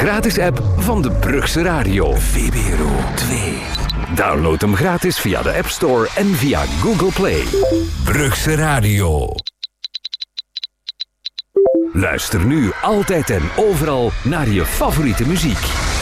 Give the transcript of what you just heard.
gratis app van de Brugse Radio. VPRO 2. Download hem gratis via de App Store en via Google Play. Brugse Radio. Luister nu altijd en overal naar je favoriete muziek.